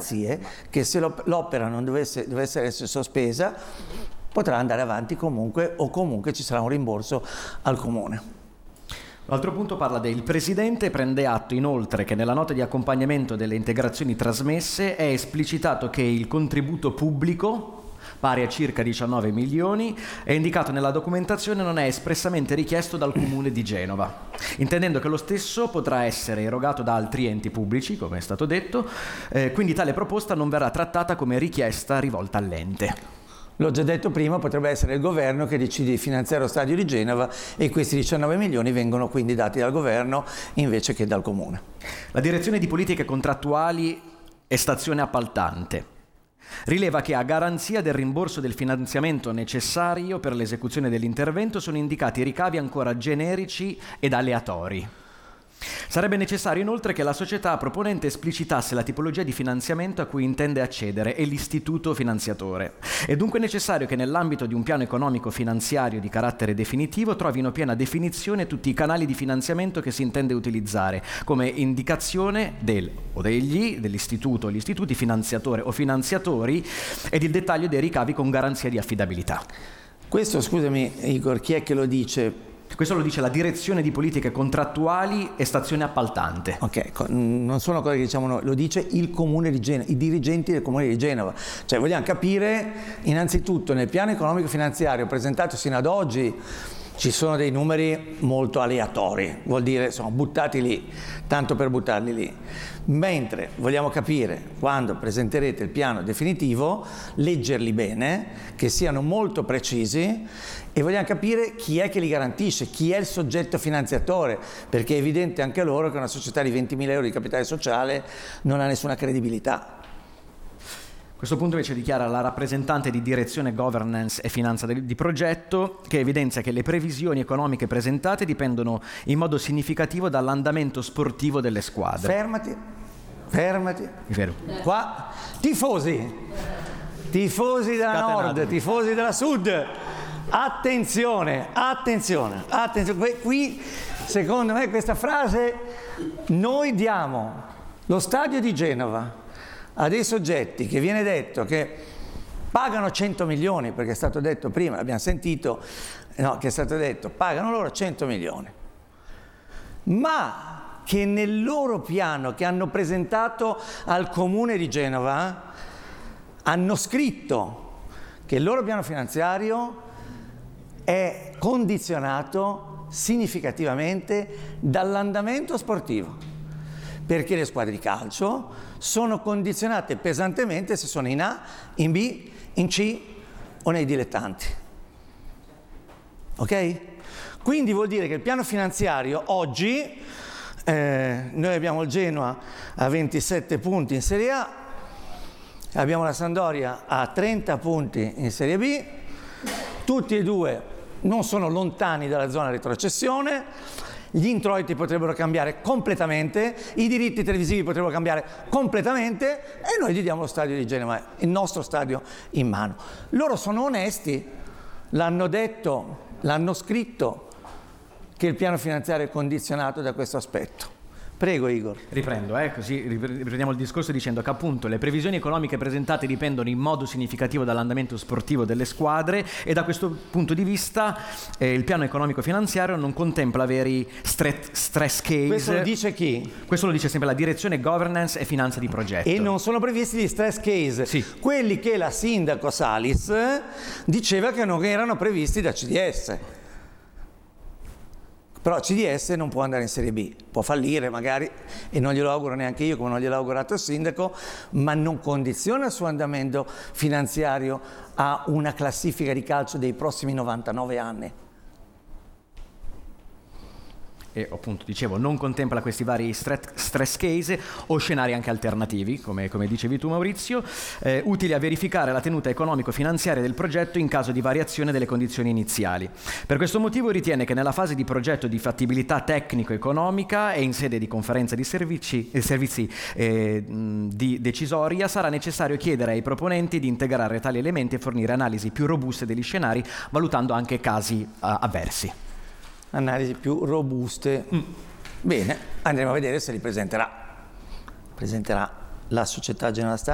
garanzie che se l'opera non dovesse essere sospesa potrà andare avanti comunque, o comunque ci sarà un rimborso al comune. L'altro punto parla del Presidente prende atto inoltre che nella nota di accompagnamento delle integrazioni trasmesse è esplicitato che il contributo pubblico, pari a circa 19 milioni, è indicato nella documentazione, non è espressamente richiesto dal Comune di Genova, intendendo che lo stesso potrà essere erogato da altri enti pubblici, come è stato detto, quindi tale proposta non verrà trattata come richiesta rivolta all'ente. L'ho già detto prima, potrebbe essere il governo che decide di finanziare lo stadio di Genova e questi 19 milioni vengono quindi dati dal governo invece che dal comune. La direzione di politiche contrattuali e stazione appaltante rileva che a garanzia del rimborso del finanziamento necessario per l'esecuzione dell'intervento sono indicati ricavi ancora generici ed aleatori. Sarebbe necessario inoltre che la società proponente esplicitasse la tipologia di finanziamento a cui intende accedere e l'istituto finanziatore. È dunque necessario che nell'ambito di un piano economico finanziario di carattere definitivo trovino piena definizione tutti i canali di finanziamento che si intende utilizzare, come indicazione dell'istituto, gli istituti finanziatore o finanziatori ed il dettaglio dei ricavi con garanzia di affidabilità. Questo, scusami Igor, chi è che lo dice? Questo lo dice la direzione di politiche contrattuali e stazione appaltante. Ok, non sono cose che diciamo noi, lo dice il Comune di Genova, i dirigenti del Comune di Genova. Cioè vogliamo capire innanzitutto nel piano economico finanziario presentato sino ad oggi ci sono dei numeri molto aleatori, vuol dire sono buttati lì, tanto per buttarli lì. Mentre vogliamo capire, quando presenterete il piano definitivo, leggerli bene, che siano molto precisi, e vogliamo capire chi è che li garantisce, chi è il soggetto finanziatore, perché è evidente anche a loro che una società di 20.000 euro di capitale sociale non ha nessuna credibilità. Questo punto invece dichiara la rappresentante di direzione governance e finanza di progetto, che evidenzia che le previsioni economiche presentate dipendono in modo significativo dall'andamento sportivo delle squadre. Fermati. Mi fermo. Qua, tifosi della Nord, tifosi della Sud, attenzione. Qui, secondo me, questa frase, noi diamo lo stadio di Genova a dei soggetti che viene detto che pagano 100 milioni, perché è stato detto prima, abbiamo sentito, no, che è stato detto, pagano loro 100 milioni, ma che nel loro piano che hanno presentato al Comune di Genova hanno scritto che il loro piano finanziario è condizionato significativamente dall'andamento sportivo, perché le squadre di calcio sono condizionate pesantemente se sono in A, in B, in C o nei dilettanti. Ok? Quindi vuol dire che il piano finanziario oggi, noi abbiamo il Genoa a 27 punti in Serie A, abbiamo la Sampdoria a 30 punti in Serie B, tutti e due non sono lontani dalla zona retrocessione. Gli introiti potrebbero cambiare completamente, i diritti televisivi potrebbero cambiare completamente e noi gli diamo lo stadio di Genova, il nostro stadio, in mano. Loro sono onesti, l'hanno detto, l'hanno scritto che il piano finanziario è condizionato da questo aspetto. Prego Igor. Riprendo, così riprendiamo il discorso dicendo che appunto le previsioni economiche presentate dipendono in modo significativo dall'andamento sportivo delle squadre e da questo punto di vista il piano economico finanziario non contempla veri stress case. Questo lo dice chi? Questo lo dice sempre la direzione governance e finanza di progetto. E non sono previsti gli stress case, sì. Quelli che la sindaco Salis diceva che non erano previsti da CDS. Però CDS non può andare in Serie B, può fallire magari, e non glielo auguro neanche io come non glielo augurato il sindaco, ma non condiziona il suo andamento finanziario a una classifica di calcio dei prossimi 99 anni. E appunto dicevo non contempla questi vari stress case o scenari anche alternativi, come dicevi tu Maurizio, utili a verificare la tenuta economico-finanziaria del progetto in caso di variazione delle condizioni iniziali. Per questo motivo ritiene che nella fase di progetto di fattibilità tecnico-economica e in sede di conferenza di servizi di decisoria sarà necessario chiedere ai proponenti di integrare tali elementi e fornire analisi più robuste degli scenari, valutando anche casi avversi. Analisi più robuste. Bene, andremo a vedere se li presenterà la società Genova Stadio.